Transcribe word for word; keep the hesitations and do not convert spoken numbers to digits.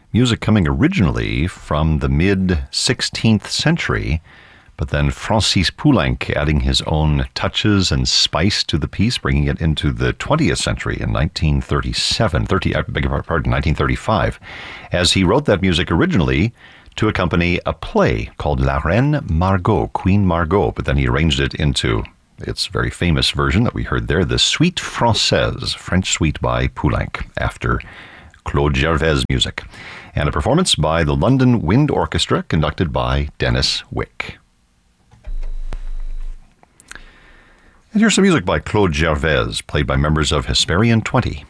music coming originally from the mid-sixteenth century, but then Francis Poulenc adding his own touches and spice to the piece, bringing it into the twentieth century in nineteen thirty-seven, thirty, I beg your pardon, nineteen thirty-five, as he wrote that music originally to accompany a play called La Reine Margot, Queen Margot, but then he arranged it into its very famous version that we heard there, the Suite Française, French Suite by Poulenc, after Claude Gervais music, and a performance by the London Wind Orchestra conducted by Dennis Wick. And here's some music by Claude Gervais, played by members of Hesperian twenty.